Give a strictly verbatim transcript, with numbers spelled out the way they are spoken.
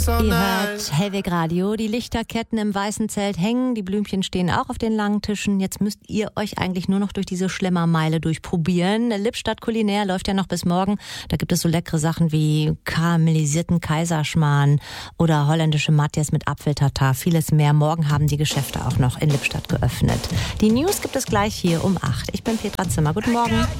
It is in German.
Ihr hört Hellweg Radio, die Lichterketten im weißen Zelt hängen, die Blümchen stehen auch auf den langen Tischen. Jetzt müsst ihr euch eigentlich nur noch durch diese Schlemmermeile durchprobieren. Lippstadt Kulinär läuft ja noch bis morgen. Da gibt es so leckere Sachen wie karamellisierten Kaiserschmarrn oder holländische Matjes mit Apfeltatar, vieles mehr. Morgen haben die Geschäfte auch noch in Lippstadt geöffnet. Die News gibt es gleich hier um acht. Ich bin Petra Zimmer. Guten Morgen.